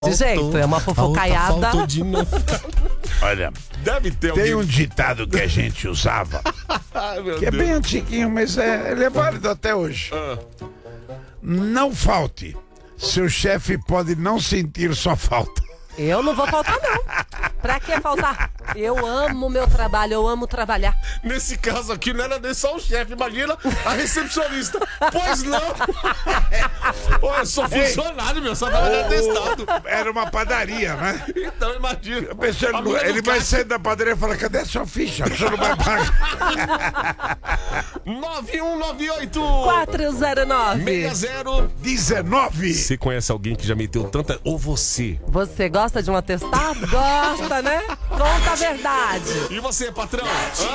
Desse jeito, é uma fofocaiada. Faltou de novo. Olha, Deve ter tem alguém. um ditado que a gente usava, Ai, meu que é Deus. bem antiguinho, mas ele é válido até hoje. Não falte. Seu chefe pode não sentir sua falta. Eu não vou faltar, não. Pra que faltar? Eu amo meu trabalho, eu amo trabalhar. Nesse caso aqui não era nem só o chefe, imagina a recepcionista. Pois não. Ô, eu sou funcionário, meu, só tava de atestado. Era uma padaria, né? Então imagina. Eu pensei, A mulher ele do vai caixa. sair da padaria e fala: cadê a sua ficha? O senhor não vai pagar. 9198 409. 60 19. Você conhece alguém que já meteu tanta... Ou você? Você gosta de um atestado? Gosta, né? Conta a verdade. E você, patrão?